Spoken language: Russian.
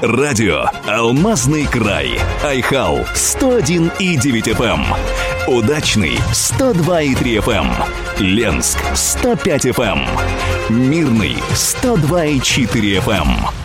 Радио «Алмазный край». Айхал 101,9 FM. Удачный 102,3 FM. Ленск 105 FM. Мирный 102,4 FM.